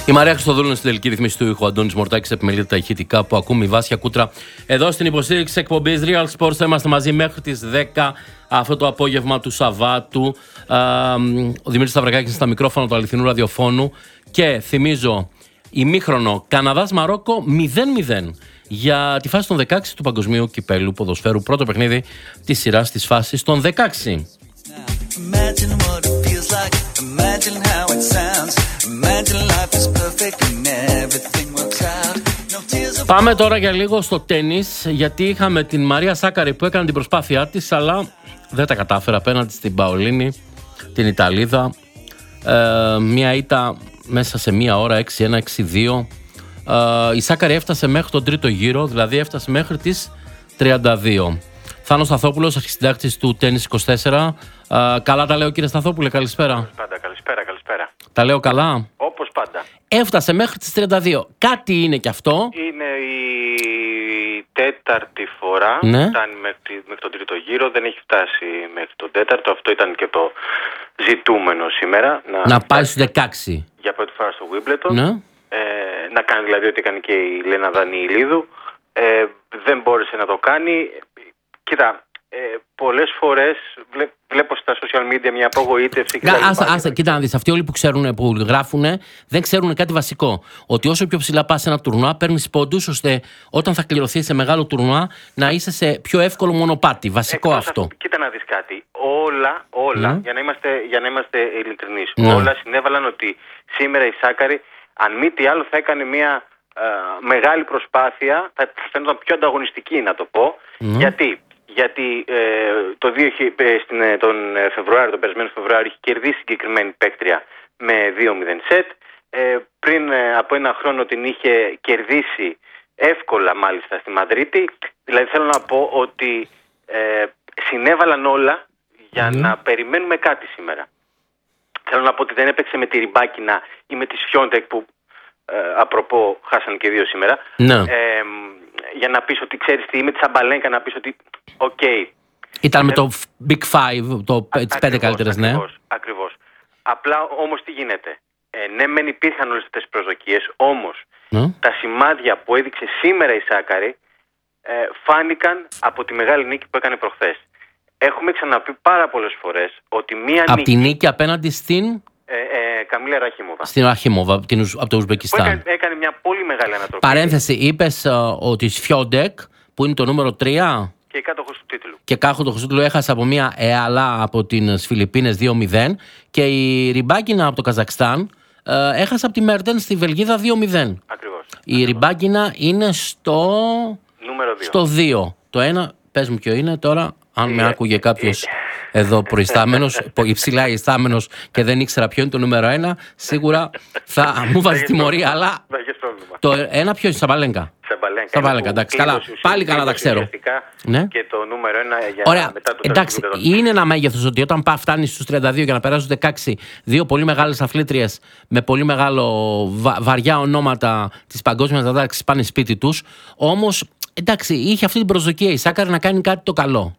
Η Μαρία Χριστοδούλου είναι στην τελική ρυθμίση του ήχου. Αντώνης Μορτάκης επιμελείται τα ηχητικά που ακούμε. Η Βάσια Κούτρα εδώ στην υποστήριξη εκπομπής Real Sports. Θα είμαστε μαζί μέχρι τις 10 αυτό το απόγευμα του Σαββάτου. Ο Δημήτρης Σταυρακάκης στα μικρόφωνα του αληθινού ραδιοφώνου. Και θυμίζω, ημίχρονο Καναδάς-Μαρόκο 0-0 για τη φάση των 16 του Παγκοσμίου Κυπέλλου Ποδοσφαίρου. Πρώτο παιχνίδι της σειράς της φάσης των 16. Πάμε τώρα για λίγο στο τένις, γιατί είχαμε την Μαρία Σάκαρη που έκανε την προσπάθειά της, αλλά δεν τα κατάφερε απέναντι στην Παολίνη, την Ιταλίδα. Μία ήττα μέσα σε μία ώρα, 6-1, 6-2. Η Σάκαρη έφτασε μέχρι τον τρίτο γύρο, δηλαδή έφτασε μέχρι τις 32. Θάνος Σταθόπουλος, αρχισυντάκτης του Τένις 24. Καλά τα λέω, κύριε Σταθόπουλε, καλησπέρα. Πάντα, καλησπέρα. Τα λέω καλά. Όπως πάντα. Έφτασε μέχρι τις 32. Κάτι είναι κι αυτό. Είναι η τέταρτη φορά. Ναι. Φτάνει μέχρι τον τρίτο γύρο. Δεν έχει φτάσει μέχρι τον τέταρτο. Αυτό ήταν και το ζητούμενο σήμερα. Να πάει στους 16. Για πρώτη φορά στο Wimbledon. Ναι. Να κάνει δηλαδή ό,τι έκανε και η Λένα Δανιηλίδου. Δεν μπόρεσε να το κάνει. Κοίτα, πολλές φορές βλέπω στα social media μια απογοήτευση. Κοίτα να δεις, αυτοί όλοι που ξέρουν, που γράφουν, δεν ξέρουν κάτι βασικό. Ότι όσο πιο ψηλά πας σε ένα τουρνουά, παίρνεις πόντους, ώστε όταν θα κληρωθεί σε μεγάλο τουρνουά να είσαι σε πιο εύκολο μονοπάτι. Βασικό αυτό. Κοίτα να δεις κάτι. Όλα για να είμαστε ειλικρινείς, Ναι. όλα συνέβαλαν ότι σήμερα η Σάκαρη, αν μη τι άλλο, θα έκανε μια μεγάλη προσπάθεια, θα φαίνονταν πιο ανταγωνιστική, να το πω. Γιατί τον Φεβρουάριο, τον περασμένο Φεβρουάριο, είχε κερδίσει συγκεκριμένη παίκτρια με 2-0 σετ. Πριν από ένα χρόνο την είχε κερδίσει εύκολα, μάλιστα, στη Μαδρίτη. Δηλαδή θέλω να πω ότι συνέβαλαν όλα για να περιμένουμε κάτι σήμερα. Θέλω να πω ότι δεν έπαιξε με τη Ριμπάκινα ή με τη Σφιόντεκ που απροπό χάσαν και δύο σήμερα. Ναι. Για να πεις ότι ξέρεις τι, με τη Σαμπαλένκα να πεις ότι Ήταν με το Big Five, τις 5 καλύτερες, ναι. Ακριβώς. Απλά όμως τι γίνεται. Ναι, μεν υπήρχαν όλες αυτές τις προσδοκίες, όμως τα σημάδια που έδειξε σήμερα η Σάκαρη φάνηκαν από τη μεγάλη νίκη που έκανε προχθές. Έχουμε ξαναπεί πάρα πολλές φορές ότι μία νίκη. Τη νίκη απέναντι στην Καμίλα Ραχίμοβα. Στην Ραχίμοβα, από το Ουσμπεκιστάν. Έκανε μια πολύ μεγάλη ανατροπή. Παρένθεση, είπες ότι η Σφιόντεκ, που είναι το νούμερο 3. Και κάτοχος του τίτλου. Και κάτοχος του τίτλου έχασε από μια ΕΑΛΑ από τις Φιλιππίνες 2-0. Και η Ριμπάκινα από το Καζακστάν έχασε από τη Μέρτεν στη Βελγίδα 2-0. Ακριβώς. Η Ριμπάκινα είναι στο νούμερο 2. Στο 2. Το ένα, πες μου ποιο είναι τώρα, αν με άκουγε κάποιος εδώ προϊστάμενος, υψηλά ιστάμενος και δεν ήξερα ποιο είναι το νούμερο 1, σίγουρα θα μου βάζει τιμωρία, αλλά το ένα ποιο είναι, Σαμπαλένκα, εντάξει, καλά, πάλι καλά τα ξέρω. Ναι. Και το νούμερο 1 για ωραία, μετά το εντάξει, είναι ένα μέγεθος ότι όταν φτάνεις στους 32 για να περάσεις στους 16, δύο πολύ μεγάλες αθλήτριες με πολύ μεγάλο βαριά ονόματα της παγκόσμιας διατάξης πάνε σπίτι τους, όμως εντάξει, είχε αυτή την προσδοκία η Σάκαρη να κάνει κάτι το καλό.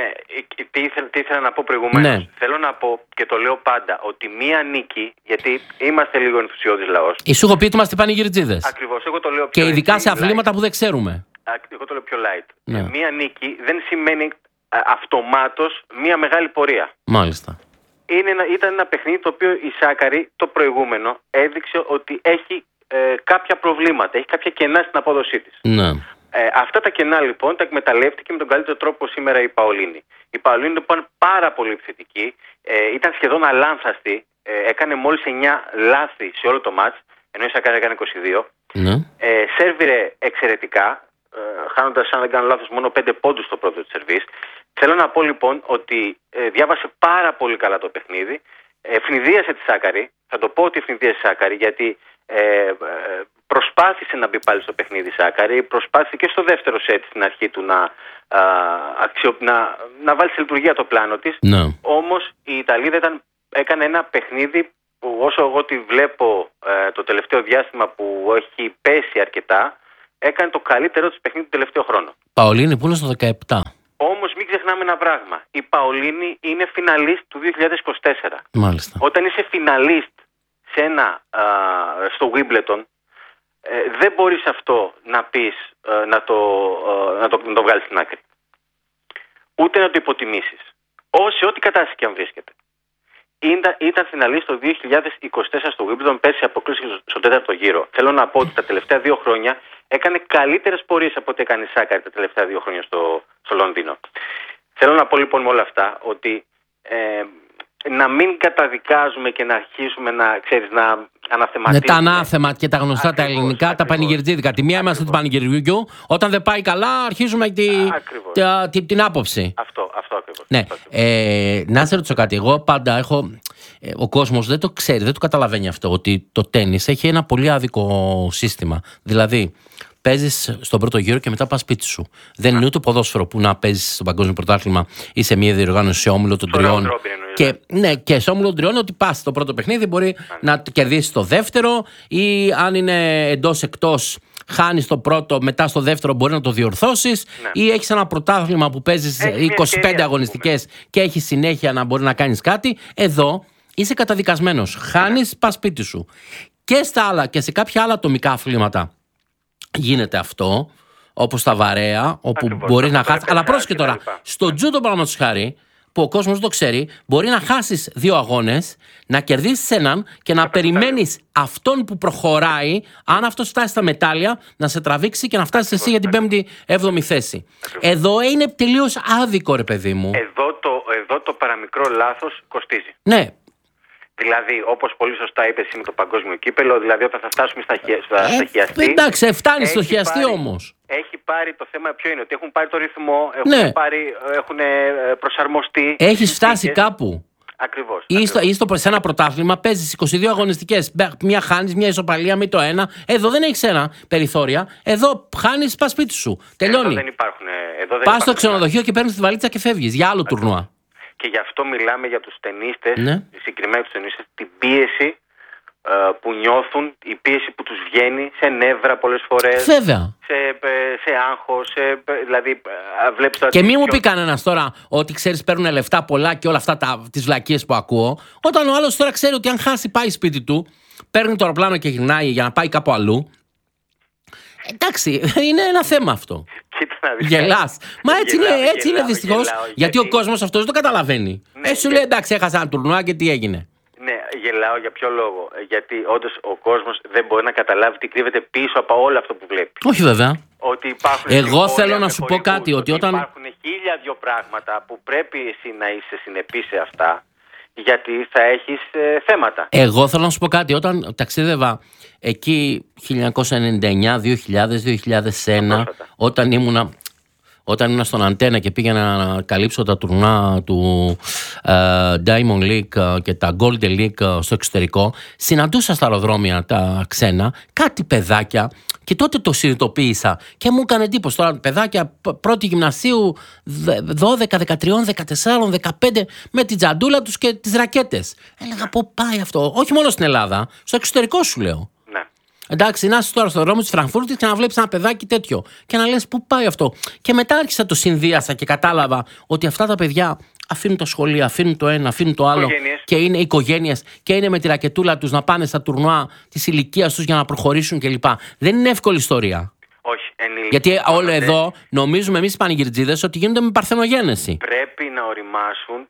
Τι ήθελα να πω προηγουμένως. Ναι. Θέλω να πω και το λέω πάντα ότι μία νίκη, γιατί είμαστε λίγο ενθουσιώδης λαός. Σου έχω πει ότι είμαστε πανηγυριτζίδες. Ακριβώς, εγώ το λέω πιο και ειδικά σε αθλήματα που δεν ξέρουμε. Εγώ το λέω πιο light. Ναι. Μία νίκη δεν σημαίνει αυτομάτως μία μεγάλη πορεία. Μάλιστα. Ήταν ένα παιχνίδι το οποίο η Σάκαρη το προηγούμενο έδειξε ότι έχει κάποια προβλήματα, έχει κάποια κενά στην απόδοσή της. Ναι. Αυτά τα κενά λοιπόν τα εκμεταλλεύτηκε με τον καλύτερο τρόπο σήμερα η Παολίνη. Η Παολίνη λοιπόν πάρα πολύ επιθετική, ήταν σχεδόν αλάνθαστη, έκανε μόλις 9 λάθη σε όλο το μάτς, ενώ η Σάκαρη έκανε 22. Ναι. Σέρβιρε εξαιρετικά, χάνοντας, αν δεν κάνω λάθος, μόνο 5 πόντους στο πρώτο της σερβίς. Θέλω να πω λοιπόν ότι διάβασε πάρα πολύ καλά το παιχνίδι, ευνηδίασε τη Σάκαρη, θα το πω ότι ευνηδίασε τη Σάκαρη, γιατί προσπάθησε να μπει πάλι στο παιχνίδι Σάκαρη, προσπάθησε και στο δεύτερο σετ στην αρχή του να βάλει σε λειτουργία το πλάνο της. Ναι. Όμως η Ιταλίδα έκανε ένα παιχνίδι που όσο εγώ τη βλέπω το τελευταίο διάστημα που έχει πέσει αρκετά, έκανε το καλύτερο της παιχνίδι του τελευταίο χρόνο. Παολίνη που είναι στο 17. Όμως μην ξεχνάμε ένα πράγμα. Η Παολίνη είναι φιναλίστ του 2024. Μάλιστα. Όταν είσαι φιναλίστ στο Wimbledon, δεν μπορείς αυτό να πεις, να το βγάλεις στην άκρη. Ούτε να το υποτιμήσεις. Σε ό,τι κατάσταση και αν βρίσκεται. Ήταν φιναλίστ το 2024 στο Wimbledon, πέρσι αποκλείστηκε στο 4ο γύρο. Θέλω να πω ότι τα τελευταία 2 χρόνια έκανε καλύτερες πορείες από ό,τι έκανε η Σάκαρη τα τελευταία 2 χρόνια στο Λονδίνο. Θέλω να πω λοιπόν με όλα αυτά ότι να μην καταδικάζουμε και να αρχίσουμε να αναθεματίζουμε. Τα ανάθεμα και τα γνωστά τα ελληνικά, τα πανηγυρτζίδικα. Τη μία είμαστε του πανηγυριού, όταν δεν πάει καλά αρχίζουμε την άποψη. Αυτό ακριβώς. Ναι. Να σε ρωτήσω κάτι. Εγώ πάντα έχω. Ο κόσμος δεν το ξέρει, δεν το καταλαβαίνει αυτό. Ότι το τένις έχει ένα πολύ άδικο σύστημα. Δηλαδή, παίζεις στον πρώτο γύρο και μετά πας σπίτι σου. Δεν είναι ούτε ποδόσφαιρο που να παίζεις στο παγκόσμιο πρωτάθλημα ή σε μια διοργάνωση σε όμιλο των τριών. Και σε όμιλο των τριών, ότι πας στο πρώτο παιχνίδι μπορεί να κερδίσεις το δεύτερο, ή αν είναι εντός-εκτός, χάνεις το πρώτο, μετά στο δεύτερο μπορεί να το διορθώσεις, ή έχεις ένα πρωτάθλημα που παίζεις 25 αγωνιστικές και έχεις συνέχεια να μπορεί να κάνεις κάτι. Εδώ είσαι καταδικασμένος. Χάνεις, πας σπίτι σου. Και στα άλλα και σε κάποια άλλα ατομικά αθλήματα γίνεται αυτό, όπως τα βαρέα, όπου μπορεί να χάσει. Αλλά πρόσεχε τώρα, στο τζούντο, παραδείγματος χάρη, που ο κόσμος δεν το ξέρει, μπορεί να χάσεις 2 αγώνες, να κερδίσεις έναν και να περιμένεις αυτόν που προχωράει, αν αυτός φτάσει στα μετάλλια, να σε τραβήξει και να φτάσεις εσύ για την 5η-7η θέση. Εδώ είναι τελείως άδικο, ρε παιδί μου. Εδώ το παραμικρό λάθος κοστίζει. Ναι. Δηλαδή, όπως πολύ σωστά είπες με το παγκόσμιο κύπελο, δηλαδή όταν θα φτάσουμε στα χιαστή. Εντάξει, φτάνει στο χιαστή όμως. Έχει πάρει το θέμα ποιο είναι, ότι έχουν πάρει το ρυθμό, έχουν προσαρμοστεί. Έχεις φτάσει κάπου. Ακριβώς. Ή σε ένα πρωτάθλημα παίζεις 22 αγωνιστικές. Μια χάνεις, μια ισοπαλία, με το ένα. Εδώ δεν έχεις ένα περιθώρια. Εδώ χάνεις, πας σπίτι σου. Τελειώνει. Εδώ δεν υπάρχουν. Πας στο ξενοδοχείο και παίρνεις τη βαλίτσα και φεύγεις για άλλο τουρνουά. Και γι' αυτό μιλάμε για τους τενίστες, συγκεκριμένα τους τενίστες, την πίεση που νιώθουν, η πίεση που τους βγαίνει σε νεύρα πολλές φορές. Βέβαια. Σε άγχος, δηλαδή βλέπεις τώρα. Και μην μου πει κανένας τώρα ότι ξέρεις παίρνουν λεφτά πολλά και όλα αυτά τις βλακίες που ακούω. Όταν ο άλλος τώρα ξέρει ότι αν χάσει πάει σπίτι του, παίρνει το αεροπλάνο και γυρνάει για να πάει κάπου αλλού. Εντάξει, είναι ένα θέμα αυτό. Γελάς. Μα έτσι είναι δυστυχώς. Γιατί ο κόσμος αυτό δεν το καταλαβαίνει. Σου λέει εντάξει, έχασα ένα τουρνουά και τι έγινε. Ναι, γελάω για ποιο λόγο? Γιατί όντως ο κόσμος δεν μπορεί να καταλάβει τι κρύβεται πίσω από όλο αυτό που βλέπει. Όχι βέβαια. Ότι υπάρχουν. Εγώ θέλω να σου πω κάτι. Ότι όταν. Υπάρχουν 1002 πράγματα που πρέπει εσύ να είσαι συνεπής σε αυτά. Γιατί θα έχεις θέματα. Εγώ θέλω να σου πω κάτι. Όταν ταξίδευα εκεί 1999, 2000, 2001, όταν ήμουν στον Αντένα και πήγαινα να καλύψω τα τουρνά του Diamond League και τα Golden League στο εξωτερικό, συναντούσα στα αεροδρόμια τα ξένα κάτι παιδάκια και τότε το συνειδητοποίησα και μου έκανε εντύπωση. Τώρα παιδάκια πρώτη γυμνασίου 12, 13, 14, 15 με την τζαντούλα τους και τις ρακέτες. Έλεγα πού πάει αυτό? Όχι μόνο στην Ελλάδα, στο εξωτερικό σου λέω. Εντάξει, να είσαι τώρα στο δρόμο της Φραγκφούρτης και να βλέπεις ένα παιδάκι τέτοιο και να λες πού πάει αυτό. Και μετά άρχισα το συνδύασα και κατάλαβα ότι αυτά τα παιδιά αφήνουν τα σχολεία, αφήνουν το ένα, αφήνουν το άλλο και είναι οικογένειες και είναι με τη ρακετούλα τους να πάνε στα τουρνουά της ηλικίας τους για να προχωρήσουν κλπ. Δεν είναι εύκολη ιστορία. Όχι, γιατί όλο εδώ νομίζουμε εμείς οι πανηγυρτζίδες ότι γίνονται με παρθενογένεση. Πρέπει να οριμάσουν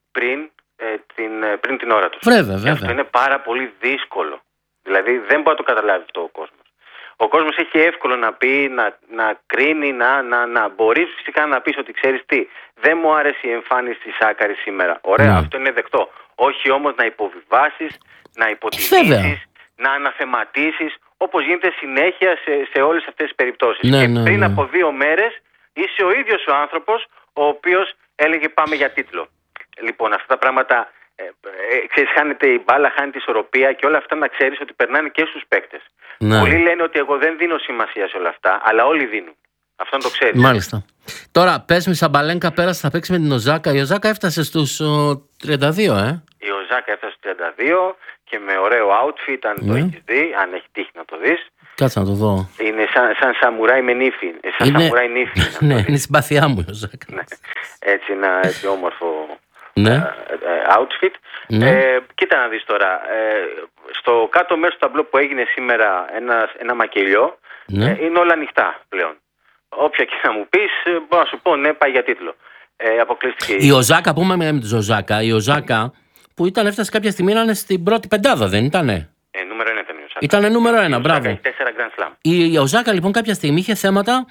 πριν την ώρα τους. Βέβαια. Και αυτό είναι πάρα πολύ δύσκολο. Δηλαδή δεν μπορεί να το καταλάβει αυτό ο κόσμος. Ο κόσμος έχει εύκολο να πει, να κρίνει, να μπορείς φυσικά να πεις ότι ξέρεις τι, δεν μου άρεσε η εμφάνιση της Σάκαρης σήμερα. Ωραία, αυτό είναι δεκτό. Όχι όμως να υποβιβάσεις, να υποτιμήσεις, να αναθεματίσεις, όπως γίνεται συνέχεια σε όλες αυτές τις περιπτώσεις. Και πριν από 2 μέρες είσαι ο ίδιος ο άνθρωπος ο οποίος έλεγε πάμε για τίτλο. Λοιπόν, αυτά τα πράγματα. Ξέρεις, χάνεται η μπάλα, χάνεται η ισορροπία και όλα αυτά να ξέρεις ότι περνάνε και στους παίκτες. Πολλοί λένε ότι εγώ δεν δίνω σημασία σε όλα αυτά, αλλά όλοι δίνουν. Αυτό να το ξέρεις. Μάλιστα. Τώρα πες με, Σαμπαλένκα πέρασε, θα παίξει με την Οζάκα. Η Οζάκα έφτασε στους 32, Η Οζάκα έφτασε στους 32 και με ωραίο outfit, αν το έχεις δει, αν έχει τύχει να το δεις. Κάτσε να το δω. Είναι σαν σαμουράι με νύφη. Σαμουράι νύφη. Ναι, είναι η συμπαθιά μου η Οζάκα. Έτσι ένα όμορφο outfit. Κοίτα να δεις τώρα, στο κάτω μέρος του ταμπλό που έγινε σήμερα ένα μακελιό, είναι όλα ανοιχτά πλέον. Όποια και να μου πεις, μπορώ να σου πω ναι, πάει για τίτλο. Αποκλειστική. Η Οζάκα, πούμε με τη Οζάκα, η Οζάκα που έφτασε κάποια στιγμή να είναι στην πρώτη πεντάδα, δεν ήτανε? Νούμερο 1 ήταν η Οζάκα. Ήτανε νούμερο 1, μπράβο. Έχει 4 Grand Slam. Η Οζάκα λοιπόν κάποια στιγμή είχε θέματα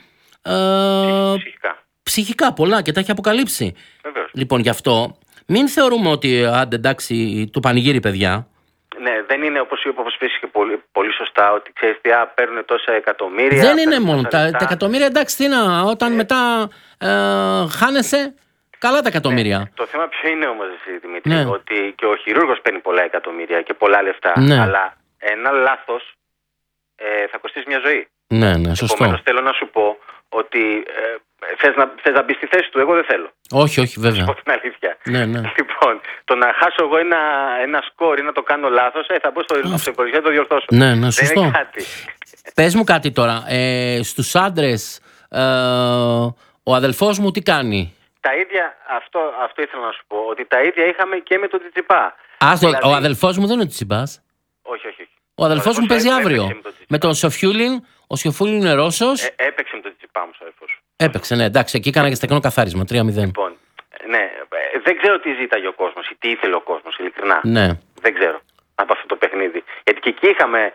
ψυχικά πολλά και τα έχει αποκαλύψει. Βεβαίως. Λοιπόν, γι' αυτό μην θεωρούμε ότι άντε εντάξει, το πανηγύρι, παιδιά. Ναι, δεν είναι όπως πες και πολύ σωστά, ότι ξέρεις τι, παίρνουν τόσα εκατομμύρια. Δεν είναι μόνο τα εκατομμύρια, εντάξει, τι να, όταν μετά χάνεσαι, καλά τα εκατομμύρια. Ναι. Το θέμα ποιο είναι όμως, Δημήτρη, ότι και ο χειρούργος παίρνει πολλά εκατομμύρια και πολλά λεφτά, αλλά ένα λάθος θα κοστίσει μια ζωή. Ναι, σωστό. Επομένως, θέλω να σου πω ότι θες να μπει στη θέση του, εγώ δεν θέλω. Όχι, βέβαια. Να σου πω την αλήθεια. Ναι. Λοιπόν, το να χάσω εγώ ένα σκορ ή να το κάνω λάθος, θα μπω στο υπολογιστή να το διορθώσω. Ναι, σωστό. Δεν είναι κάτι. Πες μου κάτι τώρα. Στους άντρες, ο αδελφός μου τι κάνει? Τα ίδια, αυτό ήθελα να σου πω, ότι τα ίδια είχαμε και με τον Τσιτσιπά. Δηλαδή... Ο αδελφός μου δεν είναι ο Τσιτσιπάς. Όχι. Ο αδελφός μου παίζει αύριο. Με τον Σοφιούλιν. Ο Σοφιούλιν είναι Ρώσος. Έπαιξε με τον Τσιτσιπά μου ο αδελφός. Έπαιξε, ναι, εντάξει, εκεί έκανα και στεκνό καθάρισμα. 3-0. Λοιπόν, ναι, δεν ξέρω τι ζήταγε ο κόσμος ή τι ήθελε ο κόσμος, ειλικρινά. Ναι. Δεν ξέρω από αυτό το παιχνίδι. Γιατί και εκεί είχαμε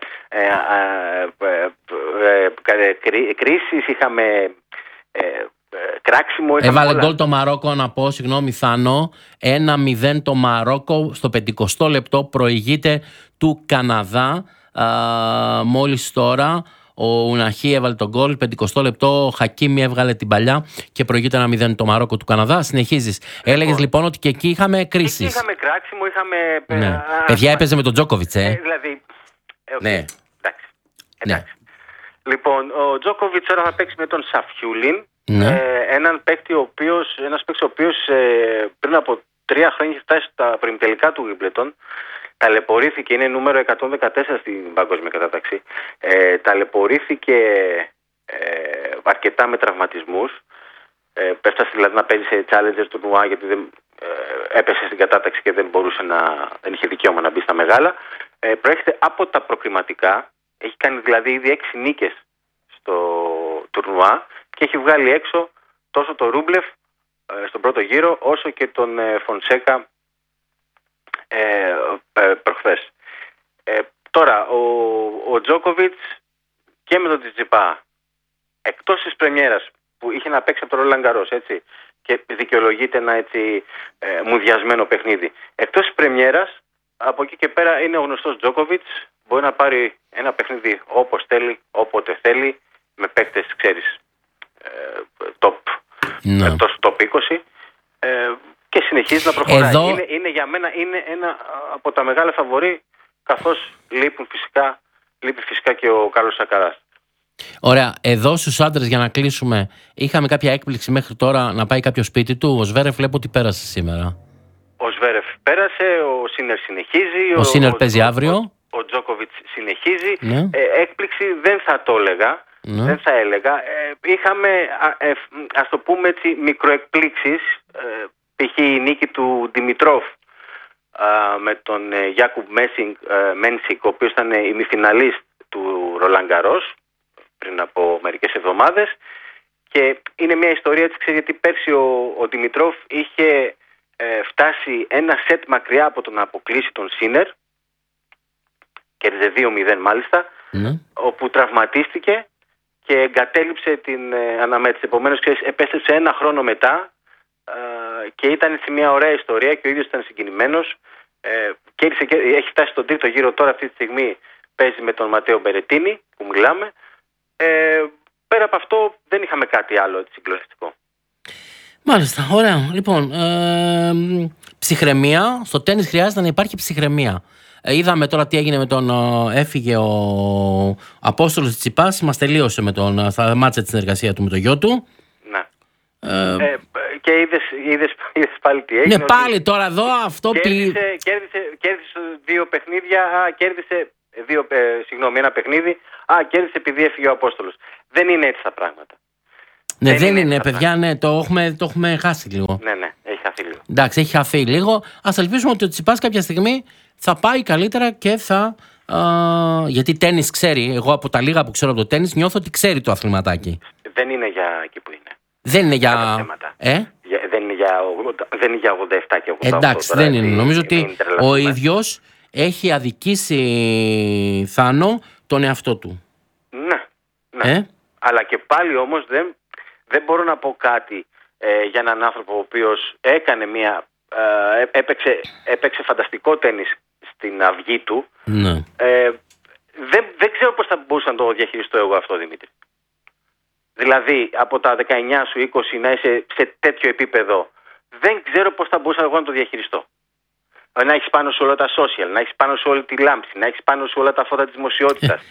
κρίσεις, είχαμε κράξιμο. Έβαλε γκολ το Μαρόκο, να πω, συγγνώμη Θάνο, 1-0 το Μαρόκο στο 50 λεπτό, προηγείται του Καναδά. Μόλις τώρα ο Ουναχή έβαλε τον γκολ, 50 λεπτό, ο Χακίμι έβγαλε την παλιά και προηγείται 1-0 το Μαρόκο του Καναδά. Συνεχίζεις. Έλεγες λοιπόν ότι και εκεί είχαμε κρίσεις. Εκεί είχαμε κράξιμο, είχαμε. Ναι. Παιδιά, έπαιζε με τον Τζόκοβιτς, Δηλαδή. Ναι. Εντάξει. Λοιπόν, ο Τζόκοβιτς τώρα θα παίξει με τον Σαφιούλιν. Ναι. Ένας παίκτης ο οποίος πριν από 3 χρόνια είχε φτάσει στα προημιτελικά του Wimbledon. Ταλαιπωρήθηκε, είναι νούμερο 114 στην παγκόσμια κατάταξη. Ταλαιπωρήθηκε αρκετά με τραυματισμούς. Πέφτασε δηλαδή να παίζει σε challenger τουρνουά γιατί δεν έπεσε στην κατάταξη και δεν δεν είχε δικαίωμα να μπει στα μεγάλα. Προέρχεται από τα προκριματικά. Έχει κάνει δηλαδή ήδη 6 νίκες στο τουρνουά και έχει βγάλει έξω τόσο το Ρούμπλεφ στον πρώτο γύρο όσο και τον Φονσέκα προχθές. Τώρα ο Τζόκοβιτς και με τον Τσιτσιπά, εκτός της πρεμιέρας που είχε να παίξει από τον Ρολάν Γκαρός, έτσι, και δικαιολογείται ένα έτσι μουδιασμένο παιχνίδι, εκτός της πρεμιέρας, από εκεί και πέρα είναι ο γνωστός Τζόκοβιτς, μπορεί να πάρει ένα παιχνίδι όπως θέλει, όποτε θέλει, με παίκτες, ξέρεις, top, top 20, και συνεχίζει να προχωράει. Είναι για μένα ένα από τα μεγάλα φαβορί, καθώς λείπει φυσικά και ο Κάρλος Αλκαράς. Ωραία. Εδώ στους άντρες, για να κλείσουμε, είχαμε κάποια έκπληξη μέχρι τώρα να πάει κάποιο σπίτι του? Ο Σβέρεφ βλέπω ότι πέρασε σήμερα. Ο Σβέρεφ πέρασε, ο Σίνερ συνεχίζει. Ο Σίνερ παίζει αύριο. Ο Τζόκοβιτς συνεχίζει. Ναι. Έκπληξη δεν θα το έλεγα. Ναι. Δεν θα έλεγα. Είχαμε, ας το πούμε έτσι, μικροεκπλήξεις. Π.χ. η νίκη του Δημητρόφ με τον Γιάκουμπ Μένσικ, ο οποίος ήταν ημιφιναλίστ του Ρολάν Γκαρός πριν από μερικές εβδομάδες, και είναι μια ιστορία έτσι, γιατί πέρσι ο Δημητρόφ είχε φτάσει ένα σετ μακριά από το να αποκλείσει τον Σίνερ, κέρδιζε 2-0 μάλιστα, όπου τραυματίστηκε και εγκατέλειψε την αναμέτρηση. Επομένως επέστρεψε ένα χρόνο μετά και ήταν έτσι μια ωραία ιστορία και ο ίδιος ήταν συγκινημένος. Έχει φτάσει στον τρίτο γύρο τώρα, αυτή τη στιγμή παίζει με τον Ματέο Μπερετίνη που μιλάμε. Πέρα από αυτό δεν είχαμε κάτι άλλο έτσι συγκλονιστικό. Μάλιστα, ωραία. Λοιπόν, ψυχραιμία. Στο τένις χρειάζεται να υπάρχει ψυχραιμία. Είδαμε τώρα τι έγινε με τον έφυγε ο Απόστολος Τσιτσιπάς. Μας τελείωσε θα μάτσε τη συνεργασία του με το γιο του. Ναι. Και είδες πάλι τι έγινε. Ναι, πάλι τώρα εδώ αυτό κέρδισε 2 παιχνίδια. Κέρδισε ένα παιχνίδι. Κέρδισε επειδή έφυγε ο Απόστολος. Δεν είναι έτσι τα πράγματα. Ναι, δεν είναι παιδιά, ναι, το έχουμε χάσει λίγο. Ναι, έχει χάσει λίγο. Εντάξει, έχει χαθεί λίγο. Ας ελπίσουμε ότι ο Τσιπάς κάποια στιγμή θα πάει καλύτερα και θα. Γιατί τένις ξέρει. Εγώ από τα λίγα που ξέρω από το τένις νιώθω ότι ξέρει το αθληματάκι. Δεν είναι για εκεί που είναι. Δεν είναι για. Δεν είναι για 87 και 88. Εντάξει, δεν είναι. Νομίζω ότι ο ίδιος έχει αδικήσει, Θάνο, τον εαυτό του. Ναι. Αλλά και πάλι όμως δεν μπορώ να πω κάτι για έναν άνθρωπο ο οποίος έκανε έπαιξε φανταστικό τένις στην αυγή του. Ναι. Δεν ξέρω πώς θα μπορούσα να το διαχειριστώ εγώ αυτό, Δημήτρη. Δηλαδή από τα 19 σου 20 να είσαι σε τέτοιο επίπεδο, δεν ξέρω πώς θα μπορούσα εγώ να το διαχειριστώ. Να έχεις πάνω σου όλα τα social, να έχεις πάνω σου όλη τη λάμψη, να έχεις πάνω σου όλα τα φώτα της δημοσιότητας.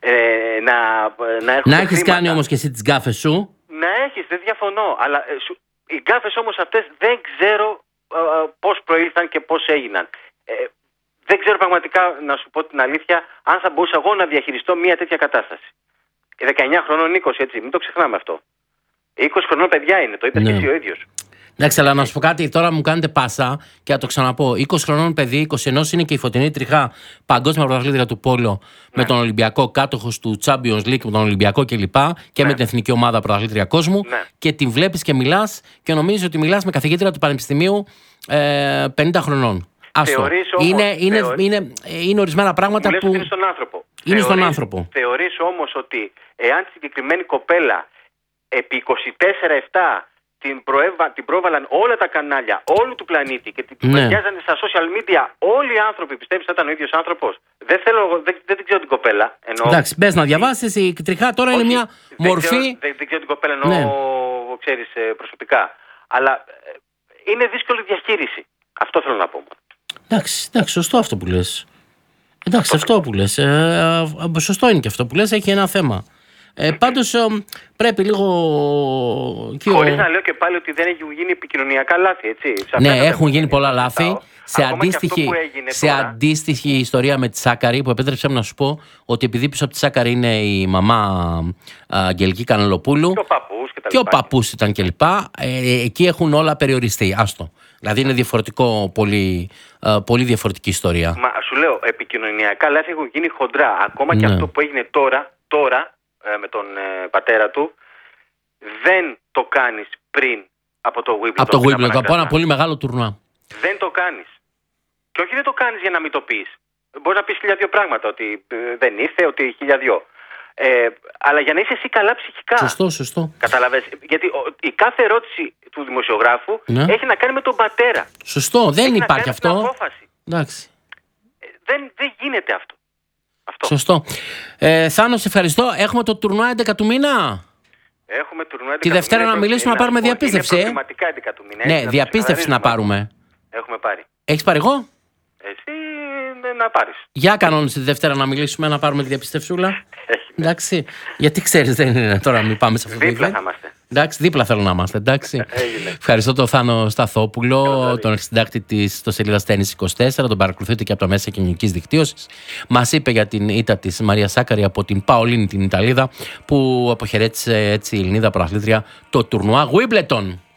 Να έχεις κάνει όμως και εσύ τις γκάφες σου. Να έχεις, δεν διαφωνώ. Αλλά οι γκάφες όμως αυτές δεν ξέρω πώς προήλθαν και πώς έγιναν. Δεν ξέρω πραγματικά, να σου πω την αλήθεια, αν θα μπορούσα εγώ να διαχειριστώ μια τέτοια κατάσταση. 19 χρονών 20, έτσι, μην το ξεχνάμε αυτό. 20 χρονών παιδιά είναι, το είπες και εσύ ο ίδιος. Εντάξει, αλλά να σου πω κάτι, τώρα μου κάνετε πάσα και να το ξαναπώ. 20 χρονών παιδί, 21 είναι και η Φωτεινή Τριχά, παγκόσμια πρωταθλήτρια του πόλο, με τον Ολυμπιακό, κάτοχος του Champions League, με τον Ολυμπιακό κλπ. Και με την εθνική ομάδα πρωταθλήτρια κόσμου. Και την βλέπεις και μιλάς και νομίζεις ότι μιλάς με καθηγήτρια του Πανεπιστημίου 50 χρονών. Είναι ορισμένα πράγματα που. Είναι στον άνθρωπο. Είναι στον άνθρωπο. Θεωρείς όμως ότι εάν τη συγκεκριμένη κοπέλα επί 24/7 την πρόβαλαν όλα τα κανάλια όλου του πλανήτη και την παγιάζανε στα social media όλοι οι άνθρωποι, πιστεύεις ότι ήταν ο ίδιος άνθρωπος? Δεν την ξέρω την κοπέλα. Εντάξει, μπες να διαβάσεις, η Τριχά τώρα είναι μια μορφή. Δεν ξέρω την κοπέλα ξέρεις προσωπικά. Αλλά είναι δύσκολη διαχείριση. Αυτό θέλω να πω. Εντάξει, σωστό αυτό που λες. Εντάξει, αυτό που λες. Σωστό είναι και αυτό που λες, έχει ένα θέμα. Πάντως πρέπει λίγο. Χωρίς να λέω και πάλι ότι δεν έχουν γίνει επικοινωνιακά λάθη, έτσι. Ναι, έχουν γίνει πολλά λάθη. Σε αντίστοιχη ιστορία με τη Σάκαρη, που επέτρεψε να σου πω ότι επειδή πίσω από τη Σάκαρη είναι η μαμά Αγγελική Κανελοπούλου και ο παππούς ήταν κλπ. Εκεί έχουν όλα περιοριστεί. Άστο. Δηλαδή είναι διαφορετικό, πολύ διαφορετική ιστορία. Μα σου λέω, επικοινωνιακά λάθη έχουν γίνει χοντρά. Ακόμα και αυτό που έγινε τώρα με τον πατέρα του, δεν το κάνεις πριν από το Wimbledon. Από το Wimbledon, από ένα πολύ μεγάλο τουρνουά. Δεν το κάνεις. Και όχι δεν το κάνεις για να μην το πεις. Μπορείς να πεις 1002 πράγματα, ότι δεν ήρθε, ότι 1002. Αλλά για να είσαι εσύ καλά ψυχικά. Σωστό. Καταλαβες. Γιατί η κάθε ερώτηση του δημοσιογράφου έχει να κάνει με τον πατέρα. Σωστό, δεν υπάρχει αυτό. Απόφαση. Εντάξει. Δεν γίνεται αυτό. Σωστό. Θάνο, σε ευχαριστώ. Έχουμε το τουρνουά 11 του μήνα. Έχουμε τουρνουά 11 τη Δευτέρα να μιλήσουμε, να πάρουμε διαπίστευση. Είναι προβληματικά 11 του μήνα. Ναι, διαπίστευση να πάρουμε. Έχουμε πάρει. Έχεις πάρει εγώ? Εσύ να πάρεις. Για κανόνισε τη Δευτέρα να μιλήσουμε, να πάρουμε τη διαπίστευσούλα. Εντάξει. Γιατί ξέρεις, δεν είναι τώρα, μην πάμε σε αυτό το δίπλα θα είμαστε. Εντάξει, δίπλα θέλω να είμαστε. Εντάξει. Ευχαριστώ τον Θάνο Σταθόπουλο, τον συντάκτη της ιστοσελίδας Τένις 24. Τον παρακολουθείτε και από τα μέσα κοινωνικής δικτύωσης. Μας είπε για την ήττα της Μαρία Σάκαρη από την Παολίνη την Ιταλίδα, που αποχαιρέτησε έτσι η Ελληνίδα πρωταθλήτρια το τουρνουά Wimbledon.